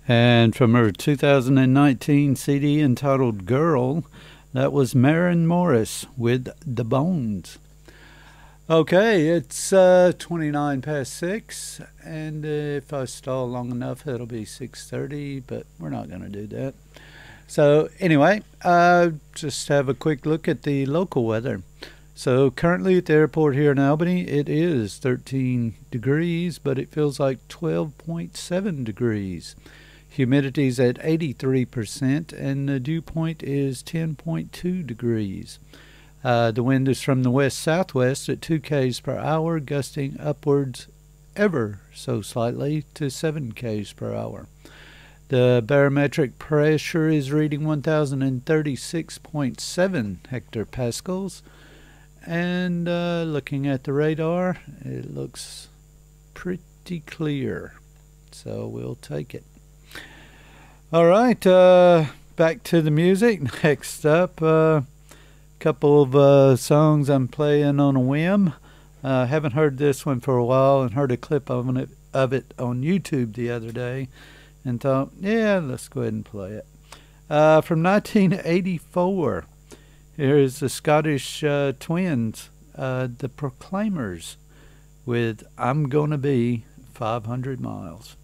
And from her 2019 CD entitled Girl, that was Maren Morris with The Bones. Okay, it's 29 past 6, and if I stall long enough, it'll be 6:30, but we're not going to do that. So anyway, just have a quick look at the local weather. So currently at the airport here in Albany, it is 13 degrees, but it feels like 12.7 degrees. Humidity's at 83%, and the dew point is 10.2 degrees. The wind is from the west-southwest at 2 k's per hour, gusting upwards ever so slightly to 7 k's per hour. The barometric pressure is reading 1,036.7 hectopascals. And looking at the radar, it looks pretty clear. So we'll take it. All right, back to the music. Next up, couple of songs I'm playing on a whim. Haven't heard this one for a while and heard a clip of it on YouTube the other day and thought, yeah, let's go ahead and play it. From 1984, here's the Scottish twins, the Proclaimers, with I'm Gonna Be 500 Miles.